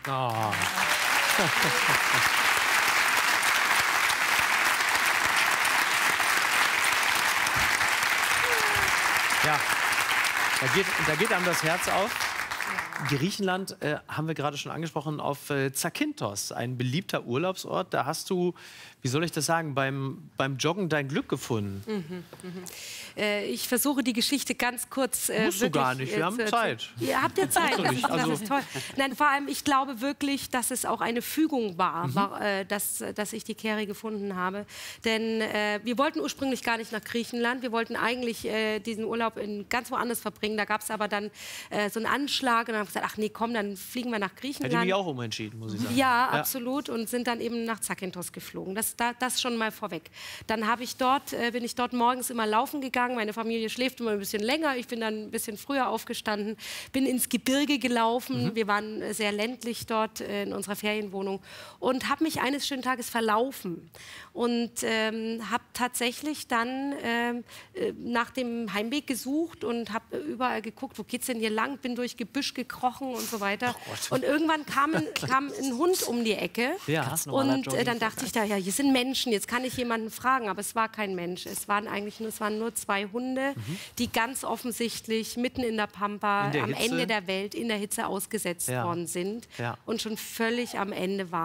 Oh. Ja, da geht einem das Herz auf. Griechenland haben wir gerade schon angesprochen, auf Zakynthos, ein beliebter Urlaubsort. Da hast du, wie soll ich das sagen, beim Joggen dein Glück gefunden. Ich versuche die Geschichte ganz kurz. Musst du gar nicht, wir haben Zeit. Ihr habt ja Zeit, das Also ist toll. Nein, vor allem, ich glaube wirklich, dass es auch eine Fügung war, dass ich die Keri gefunden habe. Denn wir wollten ursprünglich gar nicht nach Griechenland. Wir wollten eigentlich diesen Urlaub ganz woanders verbringen. Da gab es aber dann so einen Anschlag und dann haben wir gesagt, ach nee, komm, dann fliegen wir nach Griechenland. Hätte mich auch umentschieden, muss ich sagen. Ja, absolut. Und sind dann eben nach Zakynthos geflogen. Das schon mal vorweg. Dann bin ich dort morgens immer laufen gegangen. Meine Familie schläft immer ein bisschen länger. Ich bin dann ein bisschen früher aufgestanden, bin ins Gebirge gelaufen. Wir waren sehr ländlich dort in unserer Ferienwohnung und habe mich eines schönen Tages verlaufen und habe tatsächlich dann nach dem Heimweg gesucht und habe überall geguckt, wo geht's denn hier lang? Bin durch Gebüsch gekrochen und so weiter. Oh, und irgendwann kam ein Hund um die Ecke. Ja. Und dann dachte ich, ja, hier sind Menschen, jetzt kann ich jemanden fragen, aber es war kein Mensch. Es waren nur zwei Hunde, die ganz offensichtlich mitten in der Pampa, am Ende der Welt, in der Hitze ausgesetzt worden sind und schon völlig am Ende waren.